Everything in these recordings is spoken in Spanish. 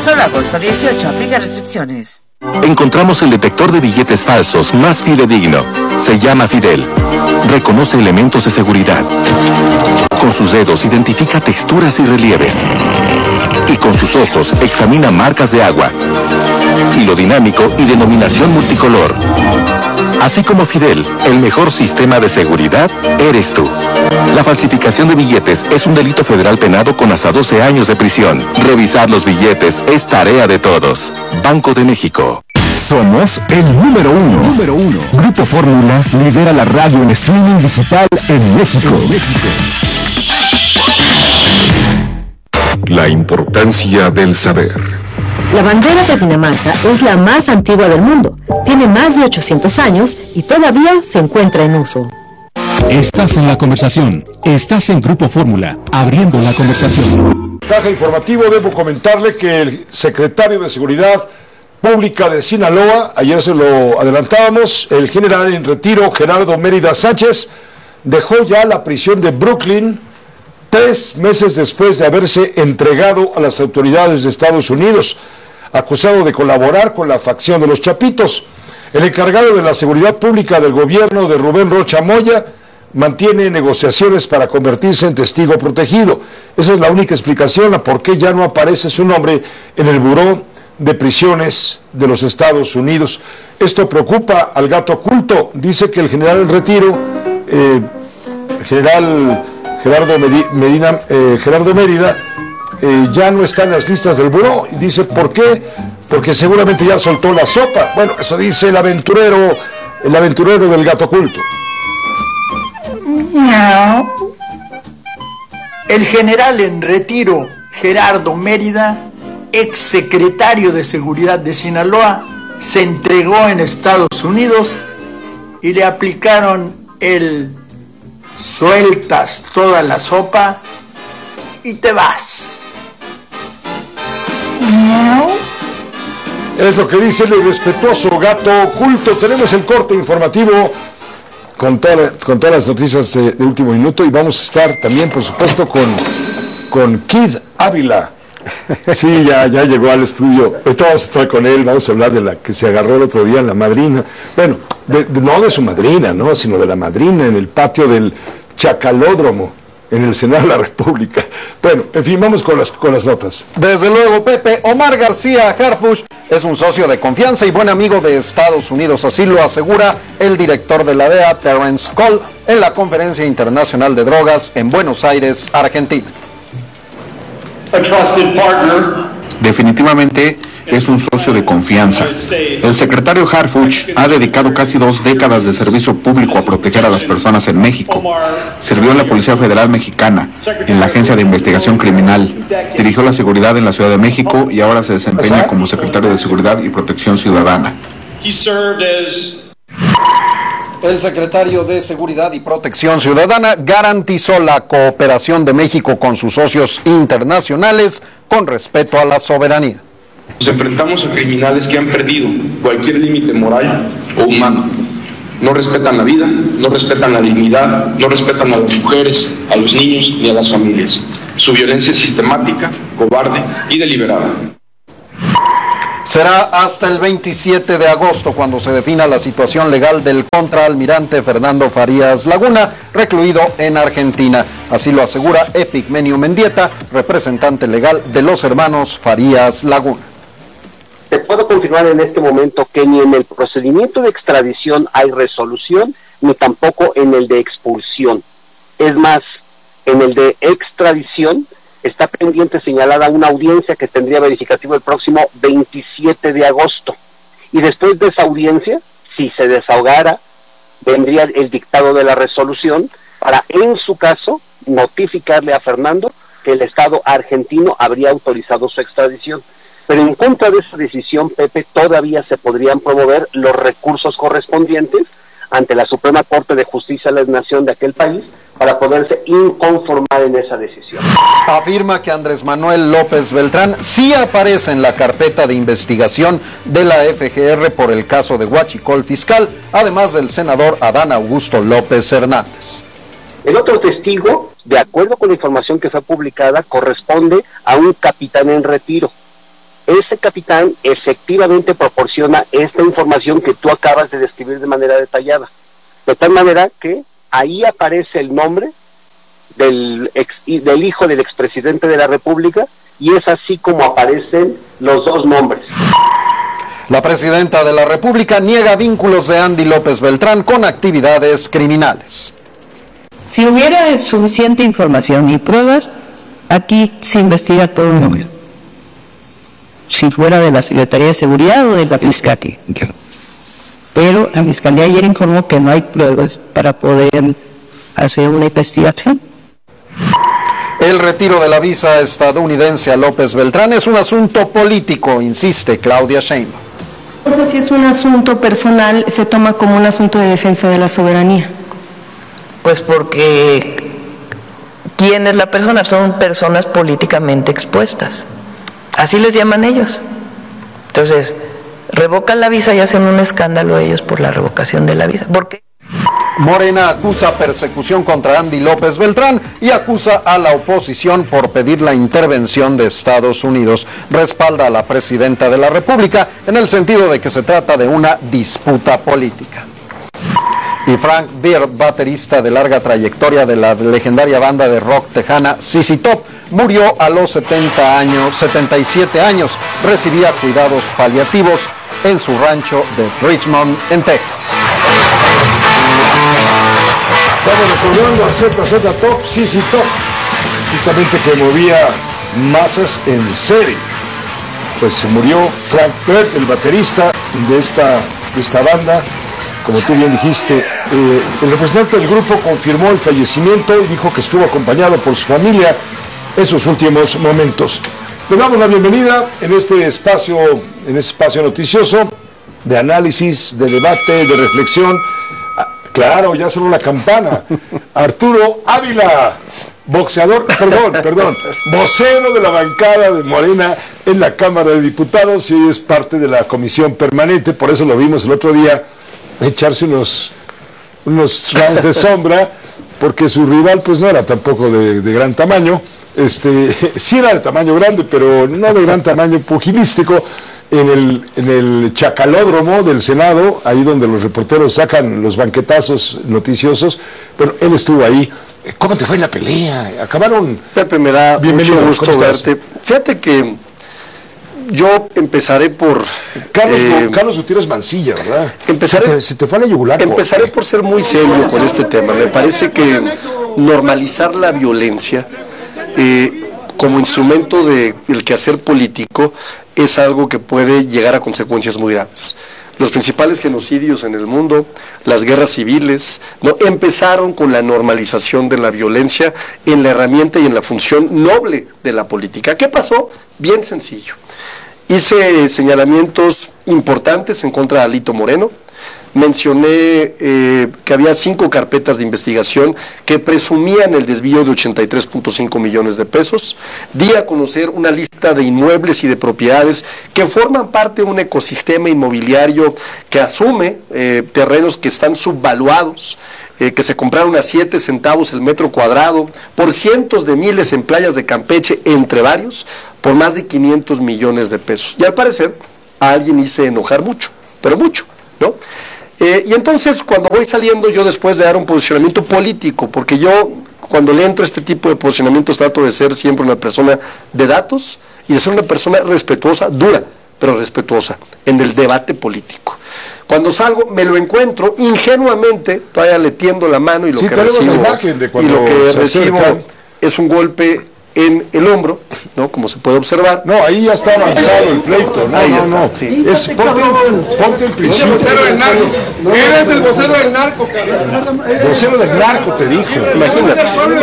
Solo agosto 18, aplica restricciones. Encontramos el detector de billetes falsos más fidedigno. Se llama Fidel. Reconoce elementos de seguridad. Con sus dedos identifica texturas y relieves. Y con sus ojos examina marcas de agua. Hilo dinámico y denominación multicolor. Así como Fidel, el mejor sistema de seguridad eres tú. La falsificación de billetes es un delito federal penado con hasta 12 años de prisión. Revisar los billetes es tarea de todos. Banco de México. Somos el número uno. Grupo Fórmula lidera la radio en streaming digital en México. La importancia del saber. La bandera de Dinamarca es la más antigua del mundo. Tiene más de 800 años y todavía se encuentra en uso. Estás en la conversación. Estás en Grupo Fórmula, abriendo la conversación. Caja informativo, debo comentarle que el secretario de Seguridad Pública de Sinaloa, ayer se lo adelantábamos, el general en retiro Gerardo Mérida Sánchez, dejó ya la prisión de Brooklyn 3 meses después de haberse entregado a las autoridades de Estados Unidos, acusado de colaborar con la facción de los Chapitos. El encargado de la seguridad pública del gobierno de Rubén Rocha Moya mantiene negociaciones para convertirse en testigo protegido. Esa es la única explicación a por qué ya no aparece su nombre en el Buró de Prisiones de los Estados Unidos. Esto preocupa al gato oculto. Dice que el general en retiro, general Gerardo Mérida, ya no está en las listas del buró. Y dice, ¿por qué? Porque seguramente ya soltó la sopa. Bueno, eso dice el aventurero del gato oculto. El general en retiro, Gerardo Mérida, ex secretario de Seguridad de Sinaloa, se entregó en Estados Unidos y le aplicaron el sueltas toda la sopa y te vas. Es lo que dice el irrespetuoso gato oculto. Tenemos el corte informativo con todas las noticias de último minuto y vamos a estar también, por supuesto, con Kid Ávila. Sí, ya llegó al estudio. Ahorita vamos a estar con él, vamos a hablar de la que se agarró el otro día, la madrina. Bueno, no de su madrina, ¿no? Sino de la madrina en el patio del Chacalódromo, en el Senado de la República. Bueno, en fin, vamos con las notas. Desde luego, Pepe. Omar García Harfuch es un socio de confianza y buen amigo de Estados Unidos, así lo asegura el director de la DEA, Terrence Cole, en la Conferencia Internacional de Drogas en Buenos Aires, Argentina. Definitivamente es un socio de confianza. El secretario Harfuch ha dedicado casi 2 décadas de servicio público a proteger a las personas en México. Sirvió en la Policía Federal Mexicana, en la Agencia de Investigación Criminal, dirigió la seguridad en la Ciudad de México y ahora se desempeña como secretario de Seguridad y Protección Ciudadana. El secretario de Seguridad y Protección Ciudadana garantizó la cooperación de México con sus socios internacionales con respeto a la soberanía. Nos enfrentamos a criminales que han perdido cualquier límite moral o humano. No respetan la vida, no respetan la dignidad, no respetan a las mujeres, a los niños ni a las familias. Su violencia es sistemática, cobarde y deliberada. Será hasta el 27 de agosto cuando se defina la situación legal del contraalmirante Fernando Farías Laguna, recluido en Argentina. Así lo asegura Epigmenio Mendieta, representante legal de los hermanos Farías Laguna. Te puedo confirmar en este momento que ni en el procedimiento de extradición hay resolución, ni tampoco en el de expulsión. Es más, en el de extradición está pendiente señalada una audiencia que tendría verificativo el próximo 27 de agosto. Y después de esa audiencia, si se desahogara, vendría el dictado de la resolución para, en su caso, notificarle a Fernando que el Estado argentino habría autorizado su extradición. Pero en contra de esa decisión, Pepe, todavía se podrían promover los recursos correspondientes ante la Suprema Corte de Justicia de la Nación de aquel país para poderse inconformar en esa decisión. Afirma que Andrés Manuel López Beltrán sí aparece en la carpeta de investigación de la FGR por el caso de Huachicol Fiscal, además del senador Adán Augusto López Hernández. El otro testigo, de acuerdo con la información que fue publicada, corresponde a un capitán en retiro. ese capitán efectivamente proporciona esta información que tú acabas de describir de manera detallada. De tal manera que ahí aparece el nombre del hijo del expresidente de la República, y es así como aparecen los dos nombres. La presidenta de la República niega vínculos de Andy López Beltrán con actividades criminales. Si hubiera suficiente información y pruebas, aquí se investiga todo el número. Si fuera de la Secretaría de Seguridad o de la Fiscalía. Pero la Fiscalía ayer informó que no hay pruebas para poder hacer una investigación. El retiro de la visa estadounidense a López Beltrán es un asunto político, insiste Claudia Sheinbaum. No sé si es un asunto personal, se toma como un asunto de defensa de la soberanía. Pues porque ¿quién es la persona? Son personas políticamente expuestas. Así les llaman ellos. Entonces, revocan la visa y hacen un escándalo ellos por la revocación de la visa. ¿Por qué? Morena acusa persecución contra Andy López Beltrán y acusa a la oposición por pedir la intervención de Estados Unidos. Respalda a la presidenta de la República en el sentido de que se trata de una disputa política. Y Frank Beard, baterista de larga trayectoria de la legendaria banda de rock tejana ZZ Top, murió a los 77 años. Recibía cuidados paliativos en su rancho de Richmond, en Texas. Estamos recordando a ZZ Top, ZZ Top, justamente que movía masas en serie. Pues se murió Frank Beard, el baterista de esta banda. Como tú bien dijiste, el representante del grupo confirmó el fallecimiento y dijo que estuvo acompañado por su familia en sus últimos momentos. Le damos la bienvenida en este espacio noticioso de análisis, de debate, de reflexión. Claro, ya sonó la campana. Arturo Ávila, vocero de la bancada de Morena en la Cámara de Diputados y es parte de la comisión permanente, por eso lo vimos el otro día echarse unos rounds de sombra, porque su rival pues no era tampoco de gran tamaño, sí era de tamaño grande, pero no de gran tamaño pugilístico, en el chacalódromo del Senado, ahí donde los reporteros sacan los banquetazos noticiosos, pero él estuvo ahí. ¿Cómo te fue en la pelea? Acabaron. Pepe, me da Bienvenido, mucho gusto verte. Fíjate que yo empezaré por... Carlos Gutiérrez Mancilla, ¿verdad? Se te fue a la yugular. Empezaré por ser muy serio con este tema. Me parece que normalizar la violencia como instrumento del quehacer político es algo que puede llegar a consecuencias muy graves. Los principales genocidios en el mundo, las guerras civiles, empezaron con la normalización de la violencia en la herramienta y en la función noble de la política. ¿Qué pasó? Bien sencillo. Hice señalamientos importantes en contra de Alito Moreno. Mencioné que había 5 carpetas de investigación que presumían el desvío de 83.5 millones de pesos. Di a conocer una lista de inmuebles y de propiedades que forman parte de un ecosistema inmobiliario que asume terrenos que están subvaluados, que se compraron a 7 centavos el metro cuadrado, por cientos de miles en playas de Campeche, entre varios, por más de 500 millones de pesos. Y al parecer a alguien hice enojar mucho, pero mucho, ¿no? Y entonces cuando voy saliendo yo después de dar un posicionamiento político, porque yo cuando le entro a este tipo de posicionamientos trato de ser siempre una persona de datos y de ser una persona respetuosa, dura, pero respetuosa en el debate político. Cuando salgo me lo encuentro ingenuamente, todavía le tiendo la mano y lo que recibo es un golpe en el hombro, ¿no? Como se puede observar. No, ahí ya está avanzado el pleito. No, ahí no, está, no. Sí. Ponte el principio. Eres el vocero del narco, cabrón. Vocero del narco, te dijo. Imagínate.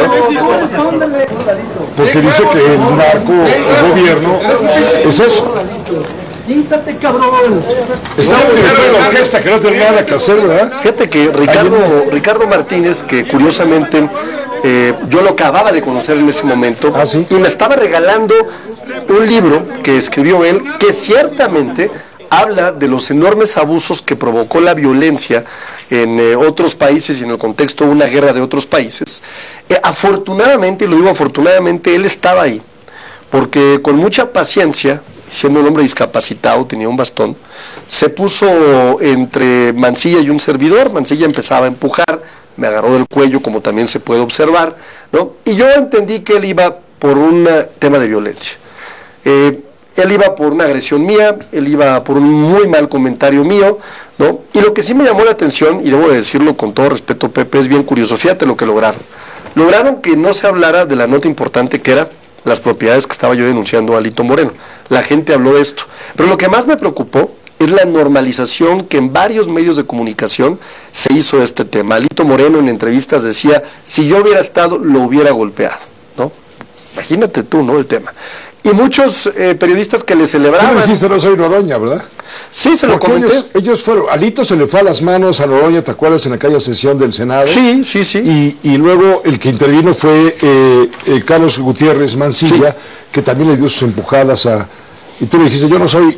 Porque dice que el narco, el gobierno, es eso. Quítate, cabrón. Estamos en la orquesta que no tiene nada que hacer, ¿verdad? Fíjate que Ricardo Martínez, que curiosamente yo lo acababa de conocer en ese momento, y me estaba regalando un libro que escribió él, que ciertamente habla de los enormes abusos que provocó la violencia en otros países y en el contexto de una guerra de otros países. Afortunadamente, y lo digo afortunadamente, él estaba ahí, porque con mucha paciencia siendo un hombre discapacitado, tenía un bastón, se puso entre Mancilla y un servidor. Mancilla empezaba a empujar, me agarró del cuello, como también se puede observar, ¿no? Y yo entendí que él iba por un tema de violencia. Él iba por una agresión mía, él iba por un muy mal comentario mío, ¿no? Y lo que sí me llamó la atención, y debo de decirlo con todo respeto, Pepe, es bien curioso. Fíjate lo que lograron. Lograron que no se hablara de la nota importante que era las propiedades que estaba yo denunciando a Alito Moreno. La gente habló de esto. Pero lo que más me preocupó es la normalización que en varios medios de comunicación se hizo de este tema. Alito Moreno en entrevistas decía, si yo hubiera estado, lo hubiera golpeado, ¿no? Imagínate tú, ¿no?, el tema. Y muchos periodistas que le celebraban... Tú dijiste, no soy Noroña, ¿verdad? Sí, se lo comenté. Ellos fueron... Alito se le fue a las manos a Noroña, ¿te acuerdas? En aquella sesión del Senado. Sí, sí, sí. Y luego el que intervino fue Carlos Gutiérrez Mancilla, que también le dio sus empujadas a... Y tú le dijiste, yo no soy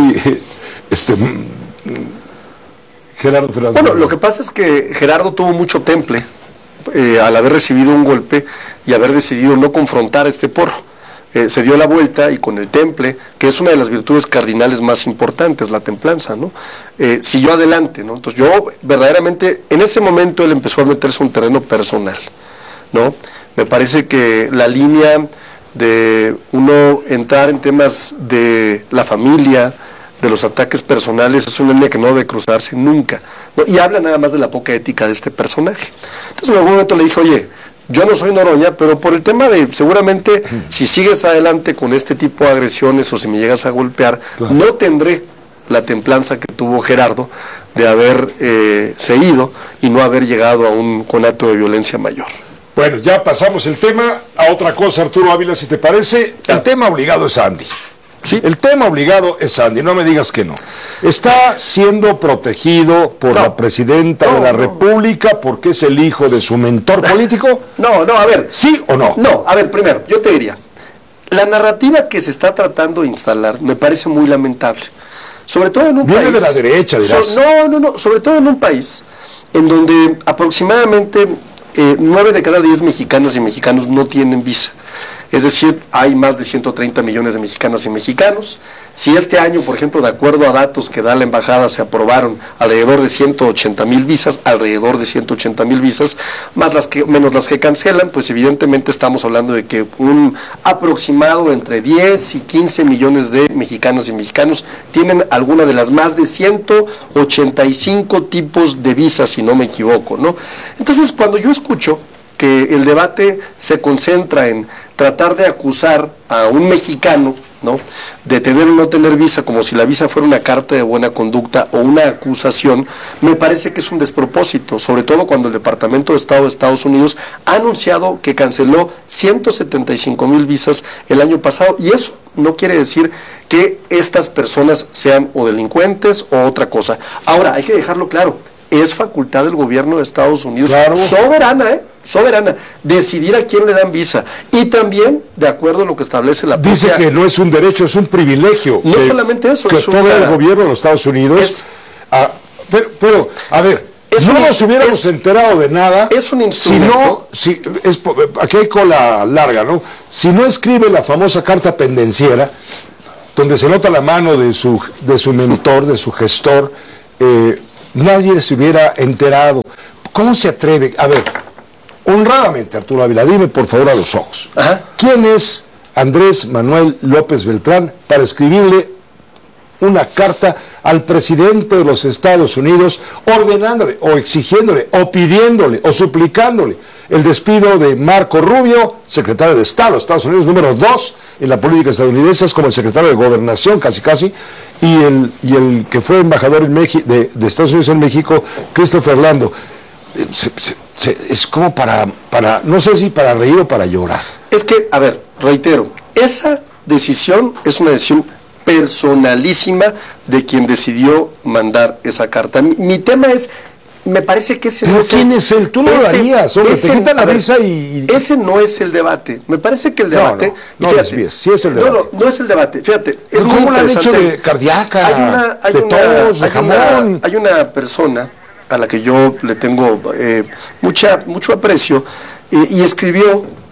Gerardo Fernández. Bueno, lo que pasa es que Gerardo tuvo mucho temple al haber recibido un golpe y haber decidido no confrontar a este porro. Se dio la vuelta y con el temple, que es una de las virtudes cardinales más importantes, la templanza, ¿no? Siguió adelante, ¿no? Entonces yo verdaderamente, en ese momento él empezó a meterse en un terreno personal, ¿no? Me parece que la línea de uno entrar en temas de la familia, de los ataques personales, es una línea que no debe cruzarse nunca, ¿no? Y habla nada más de la poca ética de este personaje. Entonces en algún momento le dije, oye, yo no soy Noroña, pero por el tema de, seguramente, si sigues adelante con este tipo de agresiones o si me llegas a golpear, claro, no tendré la templanza que tuvo Gerardo de haber seguido y no haber llegado a un conato de violencia mayor. Bueno, ya pasamos el tema a otra cosa, Arturo Ávila, si te parece. El tema obligado es Andy. ¿Sí? El tema obligado es Andy, no me digas que no. Está siendo protegido por la presidenta de la República porque es el hijo de su mentor político. No, a ver. ¿Sí o no? No, a ver, primero, yo te diría, la narrativa que se está tratando de instalar me parece muy lamentable. Sobre todo en un país... Viene de la derecha, dirás. No, sobre todo en un país en donde aproximadamente 9 de cada 10 mexicanas y mexicanos no tienen visa. Es decir, hay más de 130 millones de mexicanas y mexicanos. Si este año, por ejemplo, de acuerdo a datos que da la embajada, se aprobaron alrededor de 180,000 visas, menos las que cancelan, pues evidentemente estamos hablando de que un aproximado entre 10 y 15 millones de mexicanas y mexicanos tienen alguna de las más de 185 tipos de visas, si no me equivoco, ¿no? Entonces, cuando yo escucho que el debate se concentra en tratar de acusar a un mexicano, ¿no?, de tener o no tener visa, como si la visa fuera una carta de buena conducta o una acusación, me parece que es un despropósito, sobre todo cuando el Departamento de Estado de Estados Unidos ha anunciado que canceló 175,000 visas el año pasado, y eso no quiere decir que estas personas sean o delincuentes o otra cosa. Ahora, hay que dejarlo claro, es facultad del gobierno de Estados Unidos, claro, soberana, decidir a quién le dan visa, y también de acuerdo a lo que establece la propia... Dice que no es un derecho, es un privilegio. No solamente eso, que es todo el gobierno de los Estados Unidos... Pero, a ver, no nos hubiéramos enterado de nada... Es un instrumento... Aquí hay cola larga, ¿no? Si no escribe la famosa carta pendenciera, donde se nota la mano de su mentor, de su gestor... nadie se hubiera enterado. ¿Cómo se atreve? A ver, honradamente, Arturo Ávila, dime por favor a los ojos. Ajá. ¿Quién es Andrés Manuel López Beltrán para escribirle una carta al presidente de los Estados Unidos ordenándole, o exigiéndole, o pidiéndole, o suplicándole el despido de Marco Rubio, secretario de Estado de Estados Unidos, número 2 en la política estadounidense, es como el secretario de Gobernación, casi, y el que fue embajador en de Estados Unidos en México, Christopher Orlando? Es como para, no sé si para reír o para llorar. Es que, a ver, reitero, esa decisión es una decisión personalísima de quien decidió mandar esa carta. Mi tema es, me parece que ese... ¿Pero no quién es él? Tú no lo harías, hombre, te quitan la visa y... Ese no es el debate. Me parece que el debate... No sí es el debate. No es el debate. Fíjate, es muy ¿cómo lo han hecho de cardíaca, de tos, de jamón? Hay una persona a la que yo le tengo mucho aprecio y escribió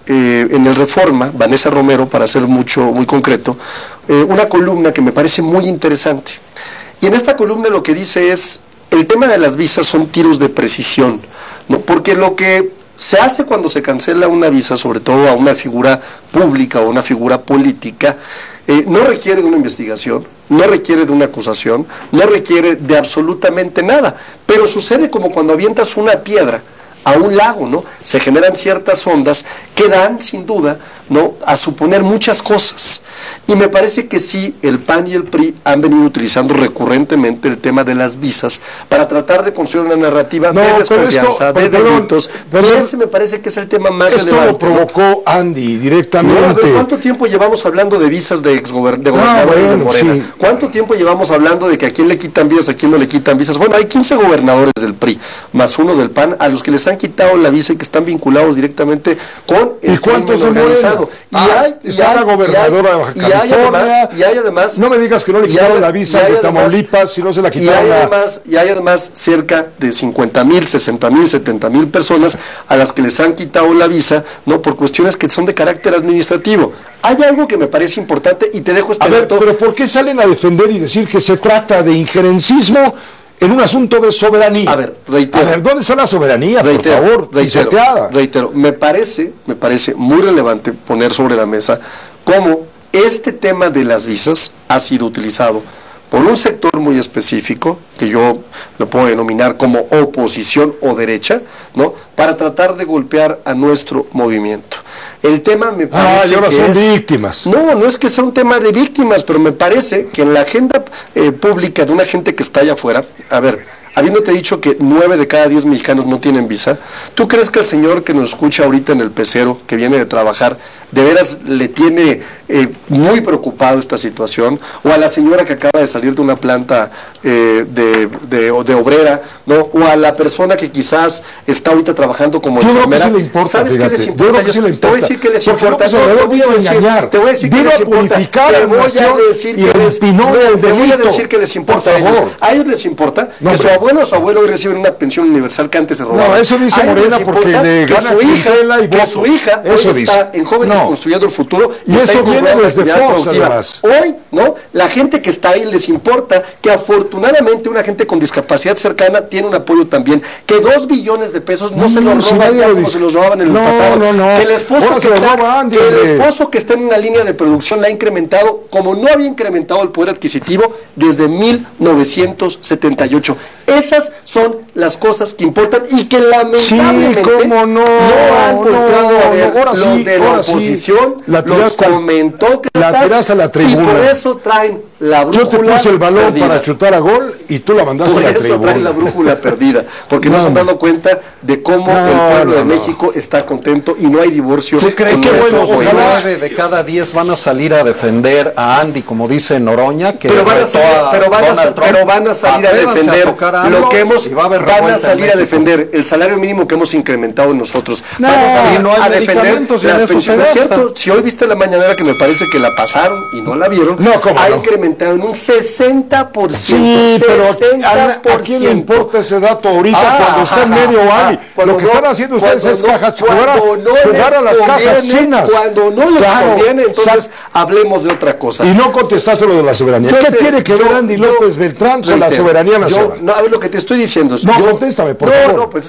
en el Reforma, Vanessa Romero, para ser muy concreto, una columna que me parece muy interesante. Y en esta columna lo que dice es, el tema de las visas son tiros de precisión, ¿no? Porque lo que se hace cuando se cancela una visa, sobre todo a una figura pública o una figura política, no requiere de una investigación, no requiere de una acusación, no requiere de absolutamente nada, pero sucede como cuando avientas una piedra a un lago, ¿no? Se generan ciertas ondas que dan, sin duda, ¿no?, a suponer muchas cosas. Y me parece que sí, el PAN y el PRI han venido utilizando recurrentemente el tema de las visas para tratar de construir una narrativa de desconfianza, de delitos. Y ese me parece que es el tema más relevante. Esto lo provocó Andy directamente. No, ¿cuánto tiempo llevamos hablando de visas de gobernadores de Morena? Sí. ¿Cuánto tiempo llevamos hablando de que a quién le quitan visas, a quién no le quitan visas? Bueno, hay 15 gobernadores del PRI, más uno del PAN, a los que les han quitado la visa y que están vinculados directamente con el crimen organizado. Está la gobernadora de Baja California. Y hay además, no me digas que no le quitaron la visa de Tamaulipas, si no se la quitaron. Y hay además cerca de 50,000, 60,000, 70,000 personas a las que les han quitado la visa, ¿no?, por cuestiones que son de carácter administrativo. Hay algo que me parece importante y te dejo este dato. Pero ¿por qué salen a defender y decir que se trata de injerencismo en un asunto de soberanía? A ver, reitero. ¿Dónde está la soberanía, por favor? Reitero, me parece muy relevante poner sobre la mesa cómo este tema de las visas ha sido utilizado por un sector muy específico, que yo lo puedo denominar como oposición o derecha, ¿no?, para tratar de golpear a nuestro movimiento. El tema me parece y ahora que son víctimas. No es que sea un tema de víctimas, pero me parece que en la agenda pública de una gente que está allá afuera, a ver, habiéndote dicho que 9 de cada 10 mexicanos no tienen visa, ¿tú crees que el señor que nos escucha ahorita en el pecero, que viene de trabajar, de veras le tiene muy preocupado esta situación? O a la señora que acaba de salir de una planta de obrera, ¿no?, o a la persona que quizás está ahorita trabajando como enfermera. Sí le importa, ¿sabes qué les importa? Yo creo que sí le importa. Te voy a decir que les importa. Te voy a decir que les importa. A ellos les importa que su abuelo o su abuelo reciben una pensión universal que antes se robaban. No, eso dice Morena porque le gana clientela y votos. Que su hija hoy está en Jóvenes Construyendo el Futuro y eso viene desde Fox, además. Hoy, ¿no?, la gente que está ahí les importa que afortunadamente una gente con discapacidad cercana tiene un apoyo también, que 2 billones de pesos no se los roban ya como se los robaban en el pasado, que el esposo que está en una línea de producción la ha incrementado como no había incrementado el poder adquisitivo desde 1978. Esas son las cosas que importan y que lamentablemente no han volteado a ver. Los de la oposición los comentó que la tiraste a la tribuna. Y por eso traen la brújula. Yo te puse el balón perdida para chutar a gol y tú la mandaste a la tribuna. Por eso traen la brújula perdida, porque no se han dado cuenta de cómo el pueblo de México está contento y no hay divorcio. ¿Tú crees que 9 de cada 10 van a salir a defender a Andy, como dice Noroña? Que pero van a salir a defender lo que hemos, van a salir a defender el salario mínimo que hemos incrementado nosotros. Van a salir a defender las pensiones. Si hoy viste la mañanera, que me parece que la pasaron y no la vieron, ha incrementado en un 60%. Sí, pero ¿a quién le importa ese dato ahorita cuando está en medio año? Lo que están haciendo ustedes es jugar a las cajas chinas. Cuando no les conviene, entonces hablemos de otra cosa. Y no contestaste lo de la soberanía. ¿Qué tiene que ver Andy López Beltrán con la soberanía nacional? A ver, lo que te estoy diciendo es... contéstame, por favor. Pues